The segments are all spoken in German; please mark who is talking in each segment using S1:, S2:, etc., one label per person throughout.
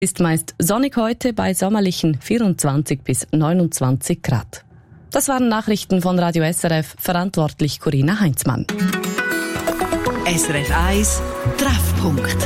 S1: Ist meist sonnig heute bei sommerlichen 24 bis 29 Grad. Das waren Nachrichten von Radio SRF, verantwortlich Corinna Heinzmann.
S2: SRF 1 Treffpunkt.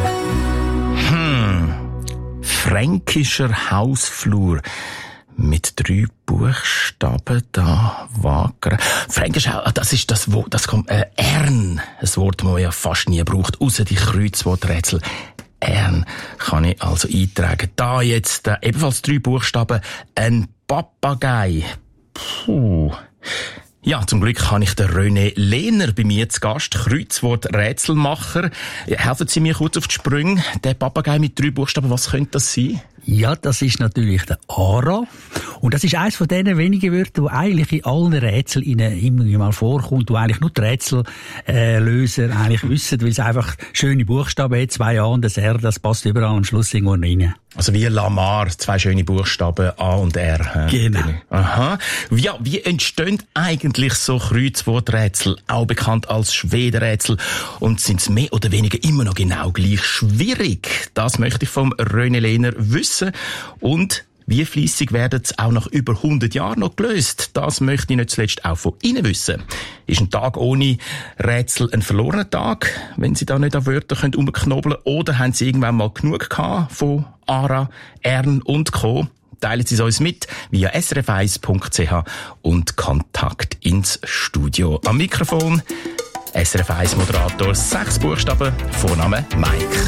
S3: Fränkischer Hausflur. Mit 3 Buchstaben da wagern. Fränkisch, das ist das Wort, das kommt, Ern. Ein Wort, das man ja fast nie braucht, ausser die Kreuzworträtsel. Ern kann ich also eintragen. Da jetzt ebenfalls 3 Buchstaben. Ein Papagei. Puh. Ja, zum Glück habe ich den René Lehner bei mir zu Gast, Kreuzwort-Rätselmacher. Helfen Sie mir kurz auf die Sprünge. Der Papagei mit 3 Buchstaben, was könnte das sein?
S4: Ja, das ist natürlich der Ara. Und das ist eines von diesen wenigen Wörtern, die eigentlich in allen Rätseln immer mal vorkommt, wo eigentlich nur die Rätsellöser eigentlich wissen, weil es einfach schöne Buchstaben hat, 2 A und das R, das passt überall am Schluss irgendwo rein.
S3: Also wie Lamar, 2 schöne Buchstaben, A und R.
S4: Genau.
S3: Aha. Ja, wie entstehen eigentlich so Kreuzworträtsel, auch bekannt als Schwedenrätsel? Und sind es mehr oder weniger immer noch genau gleich schwierig? Das möchte ich vom René Lehner wissen. Und wie fleissig werden sie auch nach über 100 Jahren noch gelöst? Das möchte ich nicht zuletzt auch von Ihnen wissen. Ist ein Tag ohne Rätsel ein verlorener Tag, wenn Sie da nicht an Wörter herumknobeln können? Oder haben Sie irgendwann mal genug gehabt von Ara, Ern und Co.? Teilen Sie es uns mit via srf1.ch und Kontakt ins Studio. Am Mikrofon SRF 1 Moderator, 6 Buchstaben, Vorname Mike.